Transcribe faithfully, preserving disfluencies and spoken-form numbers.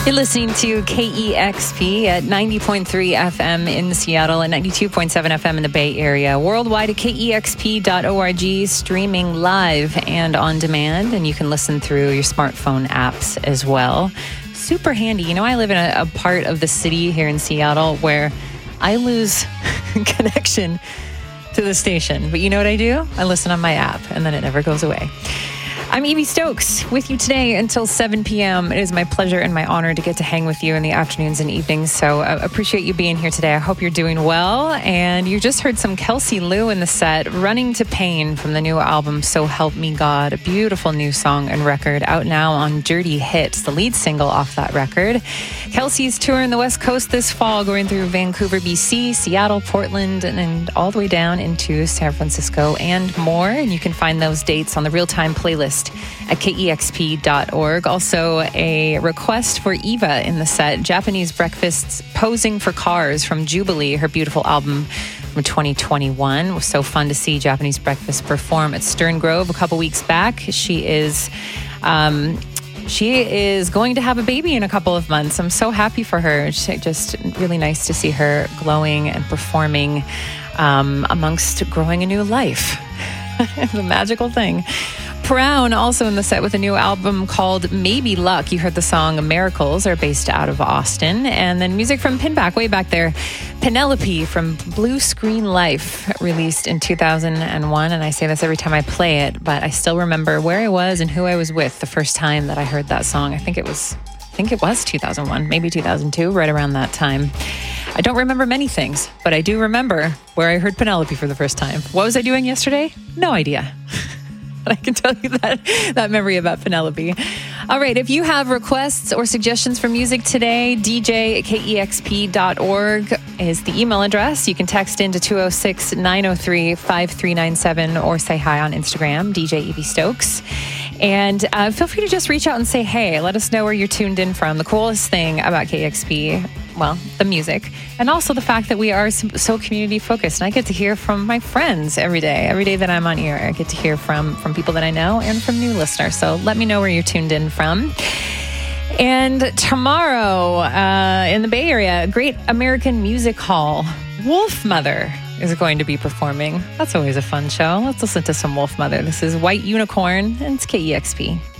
You're listening to K E X P at ninety point three F M in Seattle and ninety-two point seven F M in the Bay Area. Worldwide at K E X P dot org, streaming live and on demand. And you can listen through your smartphone apps as well. Super handy. You know, I live in a, a part of the city here in Seattle where I lose connection to the station. But you know what I do? I listen on my app and then it never goes away. I'm Evie Stokes with you today until seven p.m. It is my pleasure and my honor to get to hang with you in the afternoons and evenings. So I appreciate you being here today. I hope you're doing well. And you just heard some Kelsey Lu in the set, Running to Pain from the new album, So Help Me God. A beautiful new song and record out now on Dirty Hits, the lead single off that record. Kelsey's touring the West Coast this fall, going through Vancouver, B C, Seattle, Portland, and, and all the way down into San Francisco and more. And you can find those dates on the real-time playlist at K E X P dot org. Also, a request for Eva in the set, Japanese Breakfast's Posing for Cars from Jubilee, her beautiful album from twenty twenty-one. It was so fun to see Japanese Breakfast perform at Stern Grove a couple weeks back. She is... Um, She is going to have a baby in a couple of months. I'm so happy for her. It's just really nice to see her glowing and performing um, amongst growing a new life. It's a magical thing. Brown also in the set with a new album called Maybe Luck. You heard the song Miracles, are based out of Austin. And then music from Pinback, way back there. Penelope from Blue Screen Life, released in two thousand one. And I say this every time I play it, but I still remember where I was and who I was with the first time that I heard that song. I think it was, I think it was two thousand one, maybe two thousand two, right around that time. I don't remember many things, but I do remember where I heard Penelope for the first time. What was I doing yesterday? No idea. But I can tell you that, that memory about Penelope. All right, if you have requests or suggestions for music today, D J at K E X P dot org is the email address. You can text into two oh six, nine oh three, five three nine seven or say hi on Instagram, D J Evie Stokes. And uh, feel free to just reach out and say, hey, let us know where you're tuned in from. The coolest thing about K X P, well, the music, and also the fact that we are so community focused. And I get to hear from my friends every day. Every day that I'm on air, I get to hear from, from people that I know and from new listeners. So let me know where you're tuned in from. And tomorrow uh, in the Bay Area, a great American music hall, Wolfmother, is going to be performing. That's always a fun show. Let's listen to some Wolfmother. This is White Unicorn, and it's K E X P.